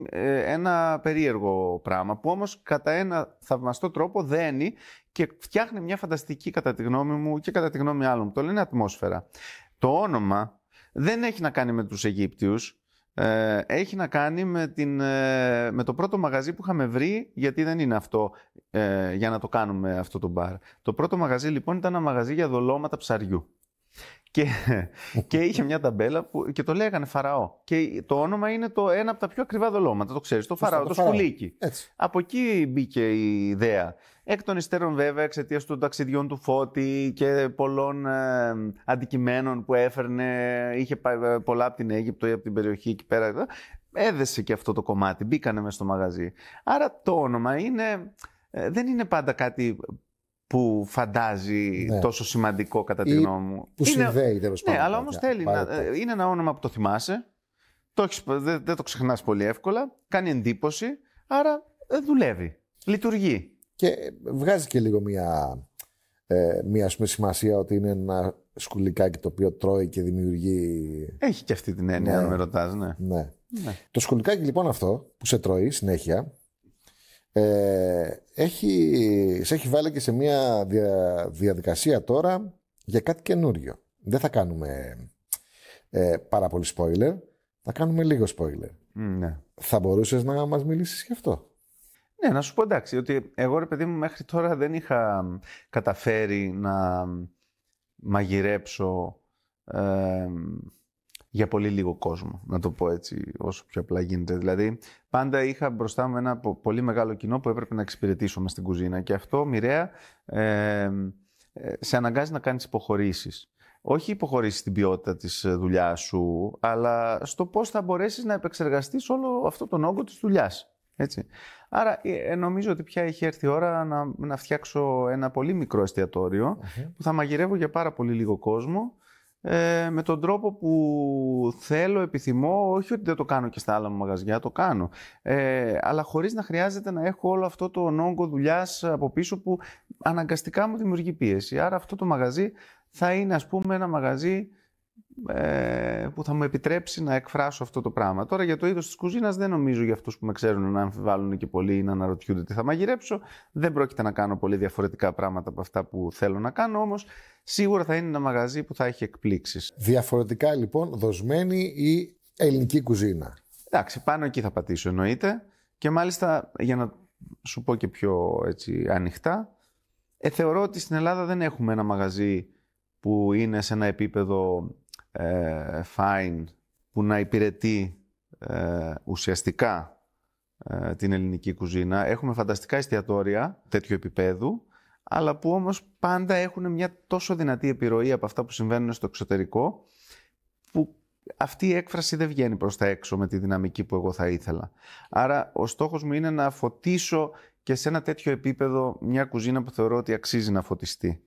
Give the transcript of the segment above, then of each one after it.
ένα περίεργο πράγμα που όμως κατά ένα θαυμαστό τρόπο δένει και φτιάχνει μια φανταστική, κατά τη γνώμη μου και κατά τη γνώμη άλλων, το λένε ατμόσφαιρα. Το όνομα δεν έχει να κάνει με τους Αιγύπτιους, έχει να κάνει με το πρώτο μαγαζί που είχαμε βρει, γιατί δεν είναι αυτό για να το κάνουμε αυτό το μπαρ. Το πρώτο μαγαζί λοιπόν ήταν ένα μαγαζί για δολώματα ψαριού. Και είχε μια ταμπέλα και το λέγανε Φαραώ. Και το όνομα είναι ένα από τα πιο ακριβά δολώματα, το ξέρεις, το Φαραώ, το σκουλίκι. Έτσι. Από εκεί μπήκε η ιδέα. Εκ των υστέρων βέβαια, εξαιτίας των ταξιδιών του Φώτη και πολλών αντικειμένων που έφερνε, είχε πολλά από την Αίγυπτο ή από την περιοχή εκεί πέρα, έδεσε και αυτό το κομμάτι, μπήκανε μέσα στο μαγαζί. Άρα το όνομα δεν είναι πάντα κάτι που φαντάζει τόσο σημαντικό κατά τη γνώμη μου. Που συνδέει τέλος πάντων. Ναι, αλλά όμως θέλει είναι ένα όνομα που το θυμάσαι, δεν το ξεχνάς πολύ εύκολα, κάνει εντύπωση, άρα δουλεύει, λειτουργεί. Και βγάζει και λίγο μια ας πούμε, σημασία ότι είναι ένα σκουλικάκι το οποίο τρώει και δημιουργεί. Έχει και αυτή την έννοια, αν με ρωτάς, ναι. Το σκουλικάκι λοιπόν αυτό που σε τρώει συνέχεια, σε έχει βάλει και σε μια διαδικασία τώρα για κάτι καινούριο. Δεν θα κάνουμε πάρα πολύ spoiler, θα κάνουμε λίγο spoiler. Ναι. Θα μπορούσες να μας μιλήσεις γι' αυτό? Ναι, να σου πω εντάξει, ότι εγώ ρε παιδί μου μέχρι τώρα δεν είχα καταφέρει να μαγειρέψω για πολύ λίγο κόσμο, να το πω έτσι όσο πιο απλά γίνεται. Δηλαδή πάντα είχα μπροστά μου ένα πολύ μεγάλο κοινό που έπρεπε να εξυπηρετήσω μες στην κουζίνα και αυτό μοιραία σε αναγκάζει να κάνεις υποχωρήσεις. Όχι υποχωρήσεις στην ποιότητα της δουλειάς σου, αλλά στο πώς θα μπορέσεις να επεξεργαστείς όλο αυτό τον όγκο της δουλειάς. Έτσι. Άρα νομίζω ότι πια έχει έρθει η ώρα να φτιάξω ένα πολύ μικρό εστιατόριο που θα μαγειρεύω για πάρα πολύ λίγο κόσμο, με τον τρόπο που θέλω, επιθυμώ, όχι ότι δεν το κάνω και στα άλλα μαγαζιά, το κάνω, αλλά χωρίς να χρειάζεται να έχω όλο αυτό το όγκο δουλειάς από πίσω που αναγκαστικά μου δημιουργεί πίεση. Άρα αυτό το μαγαζί θα είναι ας πούμε ένα μαγαζί που θα μου επιτρέψει να εκφράσω αυτό το πράγμα. Τώρα για το είδος της κουζίνας δεν νομίζω για αυτούς που με ξέρουν να αμφιβάλλουν και πολύ ή να αναρωτιούνται τι θα μαγειρέψω. Δεν πρόκειται να κάνω πολύ διαφορετικά πράγματα από αυτά που θέλω να κάνω, όμως σίγουρα θα είναι ένα μαγαζί που θα έχει εκπλήξεις. Διαφορετικά λοιπόν δοσμένη η ελληνική κουζίνα. Εντάξει, πάνω εκεί θα πατήσω εννοείται και μάλιστα για να σου πω και πιο έτσι, ανοιχτά, θεωρώ ότι στην Ελλάδα δεν έχουμε ένα μαγαζί που είναι σε ένα επίπεδο fine, που να υπηρετεί ουσιαστικά την ελληνική κουζίνα. Έχουμε φανταστικά εστιατόρια τέτοιου επίπεδου, αλλά που όμως πάντα έχουν μια τόσο δυνατή επιρροή από αυτά που συμβαίνουν στο εξωτερικό, που αυτή η έκφραση δεν βγαίνει προς τα έξω με τη δυναμική που εγώ θα ήθελα. Άρα ο στόχος μου είναι να φωτίσω και σε ένα τέτοιο επίπεδο μια κουζίνα που θεωρώ ότι αξίζει να φωτιστεί.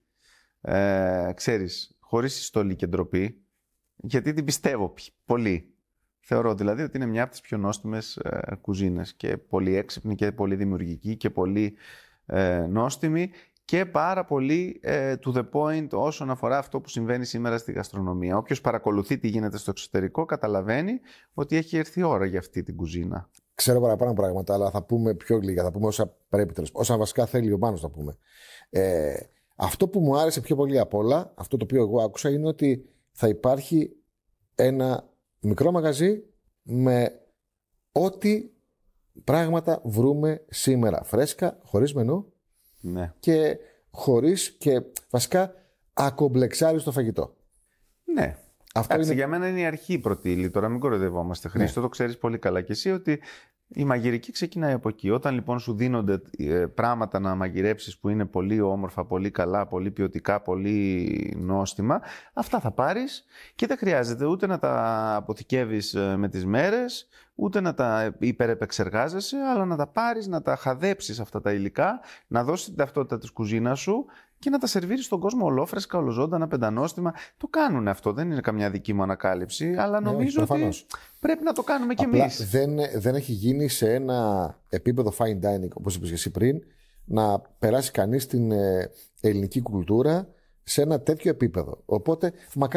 Ξέρεις, χωρίς στολή και ντροπή, γιατί την πιστεύω πολύ. Θεωρώ δηλαδή ότι είναι μια από τις πιο νόστιμες κουζίνες και πολύ έξυπνη και πολύ δημιουργική και πολύ νόστιμη και πάρα πολύ to the point όσον αφορά αυτό που συμβαίνει σήμερα στη γαστρονομία. Όποιος παρακολουθεί τι γίνεται στο εξωτερικό καταλαβαίνει ότι έχει έρθει η ώρα για αυτή την κουζίνα. Ξέρω παραπάνω πράγματα, αλλά θα πούμε πιο λίγα, θα πούμε όσα πρέπει, όσα βασικά θέλει ο Μάνος να πούμε. Αυτό που μου άρεσε πιο πολύ απ' όλα, αυτό το οποίο εγώ άκουσα, είναι ότι θα υπάρχει ένα μικρό μαγαζί με ό,τι πράγματα βρούμε σήμερα. Φρέσκα, χωρίς μενού και χωρίς και βασικά ακομπλεξάριστο φαγητό. Ναι. Αυτό για μένα είναι η αρχή πρώτη ύλη. Τώρα μην κοροϊδευόμαστε, Χρήστο, το ξέρεις πολύ καλά κι εσύ ότι η μαγειρική ξεκινάει από εκεί. Όταν λοιπόν σου δίνονται πράγματα να μαγειρέψεις που είναι πολύ όμορφα, πολύ καλά, πολύ ποιοτικά, πολύ νόστιμα, αυτά θα πάρεις και δεν χρειάζεται ούτε να τα αποθηκεύεις με τις μέρες, ούτε να τα υπερεπεξεργάζεσαι, αλλά να τα πάρεις, να τα χαδέψεις αυτά τα υλικά, να δώσεις την ταυτότητα της κουζίνας σου και να τα σερβίρεις στον κόσμο ολόφρεσκα, ολοζώντανα, πεντανόστιμα. Το κάνουν αυτό, δεν είναι καμιά δική μου ανακάλυψη, αλλά νομίζω ότι πρέπει να το κάνουμε κι εμείς. Δεν έχει γίνει σε ένα επίπεδο fine dining, όπως είπες και εσύ πριν, να περάσει κανείς την ελληνική κουλτούρα σε ένα τέτοιο επίπεδο. Οπότε,